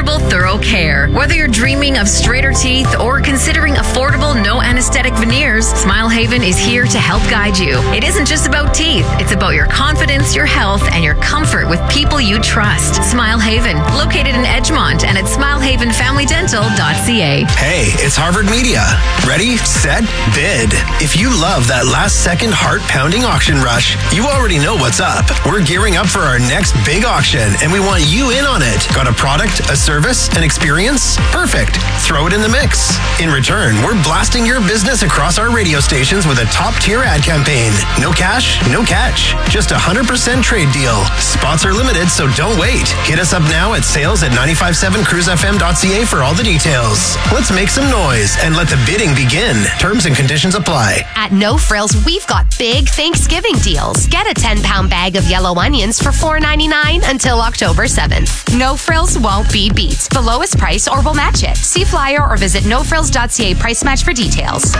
comfortable, thorough care. Whether you're dreaming of straighter teeth or considering affordable, no anesthetic veneers, Smile Haven is here to help guide you. It isn't just about teeth. It's about your confidence, your health, and your comfort with people you trust. Smile Haven, located in Edgemont and at smilehavenfamilydental.ca. Hey, it's Harvard Media. Ready, set, bid. If you love that last-second heart-pounding auction rush, you already know what's up. We're gearing up for our next big auction, and we want you in on it. Got a product, a service, an experience? Perfect. Throw it in the mix. In return, we're blasting your business across our radio stations with a top-tier ad campaign. No cash, no catch. Just a 100% trade deal. Spots are limited, so don't wait. Hit us up now at sales@957cruisefm.ca for all the details. Let's make some noise and let the bidding begin. Terms and conditions apply. At No Frills, we've got big Thanksgiving deals. Get a 10-pound bag of yellow onions for $4.99 until October 7th. No Frills won't be beat. The lowest price or we'll match it. See flyer or visit nofrills.ca price match for details.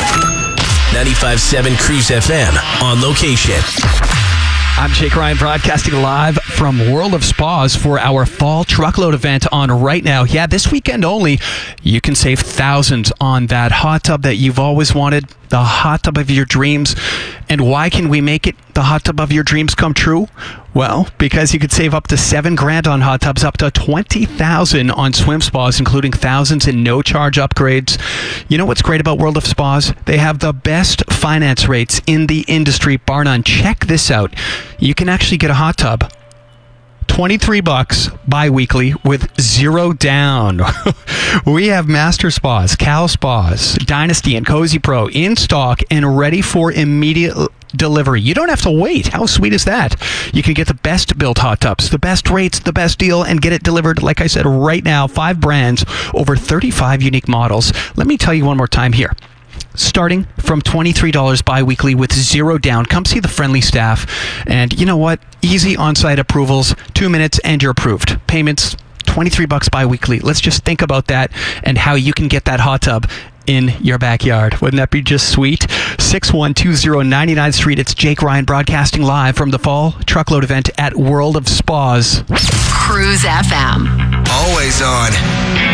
95.7 Cruise FM on location. I'm Jake Ryan, broadcasting live from World of Spas for our fall truckload event on right now. Yeah, this weekend only, you can save thousands on that hot tub that you've always wanted, the hot tub of your dreams. And why can we make it the hot tub of your dreams come true? Well, because you could save up to $7,000 on hot tubs, up to $20,000 on swim spas, including thousands in no-charge upgrades. You know what's great about World of Spas? They have the best finance rates in the industry, bar none. Check this out. You can actually get a hot tub, $23 bi-weekly with zero down. We have Master Spas, Cal Spas, Dynasty, and Cozy Pro in stock and ready for immediate delivery. You don't have to wait. How sweet is that? You can get the best built hot tubs, the best rates, the best deal, and get it delivered, like I said, right now. 5 brands, over 35 unique models. Let me tell you one more time here. Starting from $23 bi-weekly with zero down. Come see the friendly staff. And you know what? Easy on-site approvals, 2 minutes and you're approved. Payments, $23 bi-weekly. Let's just think about that and how you can get that hot tub in your backyard. Wouldn't that be just sweet? 6120 99th Street. It's Jake Ryan broadcasting live from the fall truckload event at World of Spas. Cruise FM. Always on.